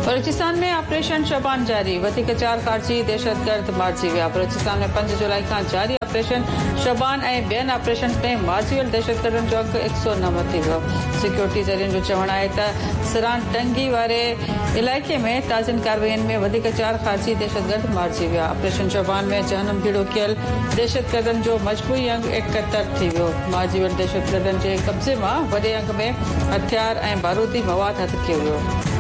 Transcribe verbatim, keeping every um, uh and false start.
बलूचिस्तान में ऑपरेशन शबान जारी वधीक चार ख़ारजी दहशतगर्द मारिजी विया। बलूचिस्तान में पंज जुलाई खां जारी ऑपरेशन शबान ऐं ॿियनि ऑपरेशन में मारिजी वियल दहशतगर्दनि जो अघु हिकु सौ नव थी वियो। सिक्योरिटी ज़रियनि जो चवणु आहे त सिरान टंगी वारे इलाइक़े में ताज़नि कार्रवाइयुनि में वधीक चार ख़ारजी दहशतगर्द मारिजी विया। ऑपरेशन शबान में जहनम भीड़ो कयल दहशतगर्दनि जो मजमूई अंग एकहतरि थी वियो। मारिजी वियल दहशतगर्दनि जे कब्ज़े मां वॾे अंग में हथियार ऐं बारूदी मवाद हथ कयो वियो।